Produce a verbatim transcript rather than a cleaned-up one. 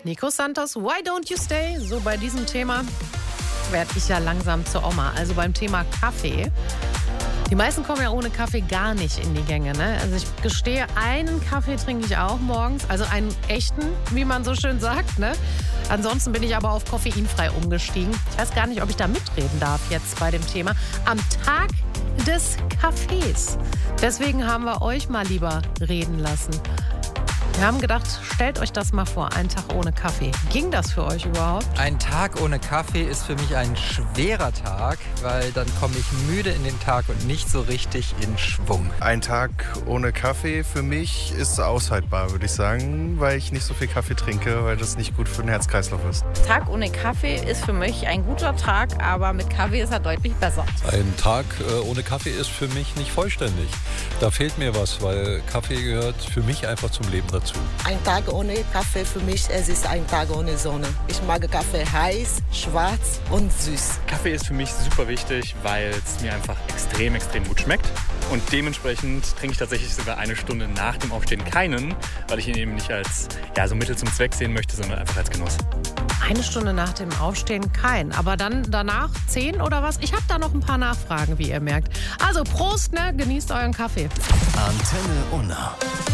Nico Santos, Why Don't You Stay? So, bei diesem Thema werde ich ja langsam zur Oma. Also beim Thema Kaffee. Die meisten kommen ja ohne Kaffee gar nicht in die Gänge. Ne? Also ich gestehe, einen Kaffee trinke ich auch morgens. Also einen echten, wie man so schön sagt. Ne? Ansonsten bin ich aber auf koffeinfrei umgestiegen. Ich weiß gar nicht, ob ich da mitreden darf jetzt bei dem Thema. Am Tag des Kaffees. Deswegen haben wir euch mal lieber reden lassen. Wir haben gedacht, stellt euch das mal vor, einen Tag ohne Kaffee. Ging das für euch überhaupt? Ein Tag ohne Kaffee ist für mich ein schwerer Tag, weil dann komme ich müde in den Tag und nicht so richtig in Schwung. Ein Tag ohne Kaffee für mich ist aushaltbar, würde ich sagen, weil ich nicht so viel Kaffee trinke, weil das nicht gut für den Herz-Kreislauf ist. Tag ohne Kaffee ist für mich ein guter Tag, aber mit Kaffee ist er deutlich besser. Ein Tag äh, ohne Kaffee ist für mich nicht vollständig. Da fehlt mir was, weil Kaffee gehört für mich einfach zum Leben dazu. Ein Tag ohne Kaffee für mich, es ist ein Tag ohne Sonne. Ich mag Kaffee heiß, schwarz und süß. Kaffee ist für mich super wichtig, weil es mir einfach extrem, extrem gut schmeckt. Und dementsprechend trinke ich tatsächlich sogar eine Stunde nach dem Aufstehen keinen, weil ich ihn eben nicht als ja, so Mittel zum Zweck sehen möchte, sondern einfach als Genuss. Eine Stunde nach dem Aufstehen kein. Aber dann danach zehn oder was? Ich habe da noch ein paar Nachfragen, wie ihr merkt. Also Prost, ne? Genießt euren Kaffee. Antenne Unna.